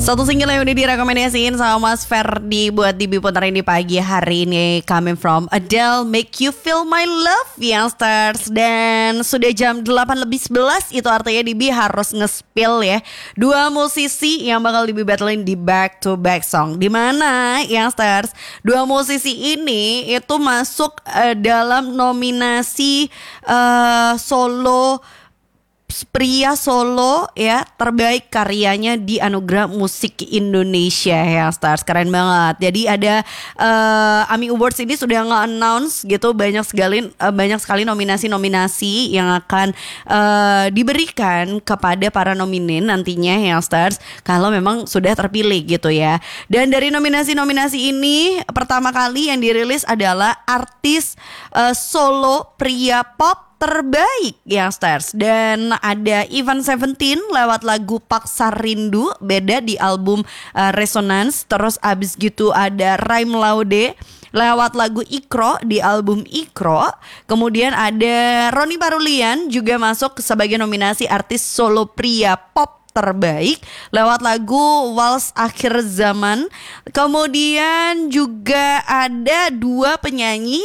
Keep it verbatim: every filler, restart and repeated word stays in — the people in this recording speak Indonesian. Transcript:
Satu single yang udah direkomendasiin sama Mas Ferdi buat diputerin di pagi hari ini, Coming From Adele, Make You Feel My Love, Youngsters. Dan sudah jam delapan lebih sebelas, itu artinya Dibi harus nge-spill ya dua musisi yang bakal Dibi battlein di back to back song. Dimana Youngsters, dua musisi ini itu masuk uh, dalam nominasi uh, solo pria solo ya terbaik karyanya di Anugerah Musik Indonesia ya, Stars. Keren banget. Jadi ada uh, AMI Awards ini sudah nge-announce gitu banyak sekali uh, banyak sekali nominasi-nominasi yang akan uh, diberikan kepada para nominen nantinya ya, Stars, kalau memang sudah terpilih gitu ya. Dan dari nominasi-nominasi ini pertama kali yang dirilis adalah artis uh, solo pria pop terbaik ya, Stars. Dan ada Ivan Seventeen lewat lagu Paksa Rindu, beda di album uh, Resonance. Terus abis gitu ada Raim Laude lewat lagu Ikro di album Ikro. Kemudian ada Roni Parulian juga masuk sebagai nominasi artis solo pria pop terbaik lewat lagu Wals Akhir Zaman. Kemudian juga ada dua penyanyi